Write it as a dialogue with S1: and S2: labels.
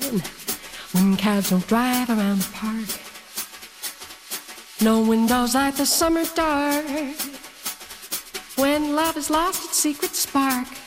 S1: shine when cabs don't drive around the park. No windows light the summer dark when love has lost its secret spark.